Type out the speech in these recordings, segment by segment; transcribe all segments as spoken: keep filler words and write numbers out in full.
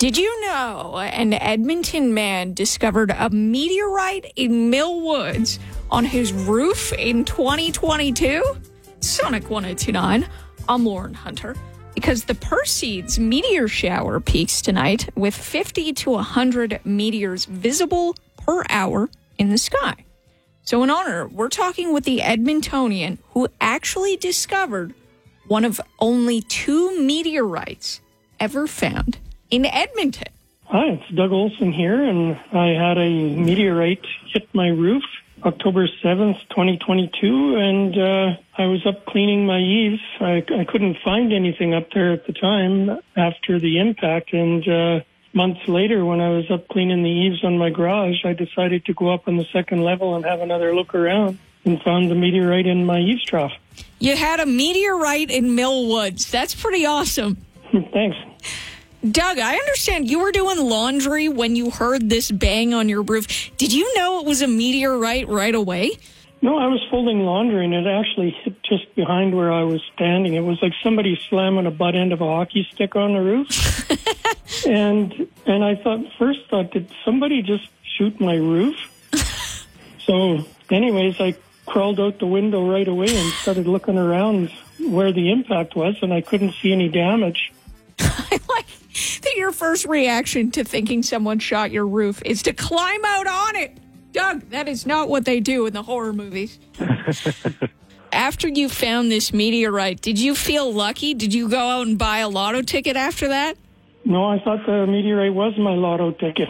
Did you know an Edmonton man discovered a meteorite in Mill Woods on his roof in twenty twenty-two? Sonic one oh two point nine. I'm Lauren Hunter. Because the Perseids meteor shower peaks tonight with fifty to one hundred meteors visible per hour in the sky. So in honor, we're talking with the Edmontonian who actually discovered one of only two meteorites ever found in Edmonton. Hi, it's Doug Olson here, and I had a meteorite hit my roof October seventh, twenty twenty-two, and uh, I was up cleaning my eaves. I, I couldn't find anything up there at the time after the impact, and uh, months later when I was up cleaning the eaves on my garage, I decided to go up on the second level and have another look around and found the meteorite in my eaves trough. You had a meteorite in Mill Woods. That's pretty awesome. Thanks. Doug, I understand you were doing laundry when you heard this bang on your roof. Did you know it was a meteorite right away? No, I was folding laundry, and it actually hit just behind where I was standing. It was like somebody slamming a butt end of a hockey stick on the roof. and and I thought, first thought, did somebody just shoot my roof? So anyways, I crawled out the window right away and started looking around where the impact was, and I couldn't see any damage. I like that your first reaction to thinking someone shot your roof is to climb out on it. Doug, that is not what they do in the horror movies. After you found this meteorite, did you feel lucky? Did you go out and buy a lotto ticket after that? No, I thought the meteorite was my lotto ticket.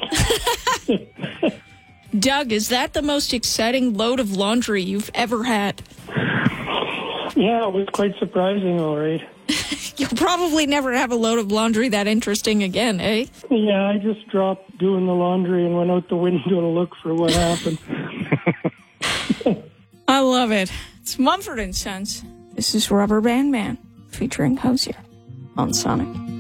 Doug, is that the most exciting load of laundry you've ever had? Yeah, it was quite surprising, all right. You'll probably never have a load of laundry that interesting again, eh? Yeah, I just dropped doing the laundry and went out the window to look for what happened. I love it. It's Mumford and Sons. This is Rubber Band Man featuring Hozier on Sonic.